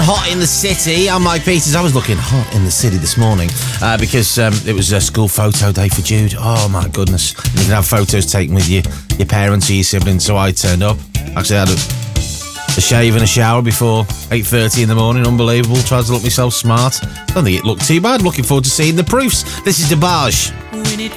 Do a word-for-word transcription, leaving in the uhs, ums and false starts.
Hot in the City. I'm Mike Peters. I was looking hot in the city this morning uh, because um, it was a school photo day for Jude. Oh, my goodness. And you can have photos taken with you, your parents or your siblings, so I turned up. Actually, I had a, a shave and a shower before eight thirty in the morning. Unbelievable. Tried to look myself smart. I don't think it looked too bad. Looking forward to seeing the proofs. This is DeBarge.